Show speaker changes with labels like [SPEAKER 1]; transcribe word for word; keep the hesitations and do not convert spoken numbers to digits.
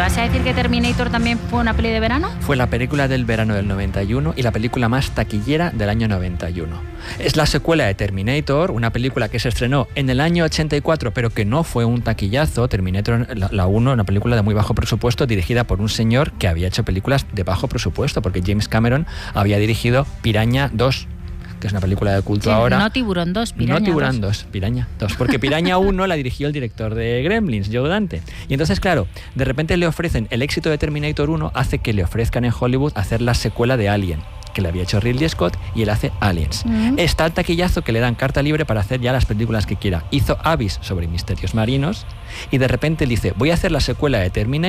[SPEAKER 1] vas a decir que Terminator también fue una peli de verano?
[SPEAKER 2] Fue la película del verano del noventa y uno y la película más taquillera del año noventa y uno. Es la secuela de Terminator, una película que se estrenó en el año ochenta y cuatro, pero que no fue un taquillazo. Terminator, la uno, una película de muy bajo presupuesto, dirigida por un señor que había hecho películas de bajo presupuesto, porque James Cameron había dirigido Piraña dos, que es una película de culto
[SPEAKER 1] Sí,
[SPEAKER 2] ahora.
[SPEAKER 1] No Tiburón dos, Piraña
[SPEAKER 2] No Tiburón
[SPEAKER 1] dos.
[SPEAKER 2] dos, Piraña dos, porque Piraña uno la dirigió el director de Gremlins, Joe Dante. Y entonces, claro, de repente le ofrecen, el éxito de Terminator uno hace que le ofrezcan en Hollywood hacer la secuela de Alien, que le había hecho Ridley Scott, y él hace Aliens. Mm. Está el taquillazo que le dan carta libre para hacer ya las películas que quiera. Hizo Abyss sobre misterios marinos y de repente dice, voy a hacer la secuela de Terminator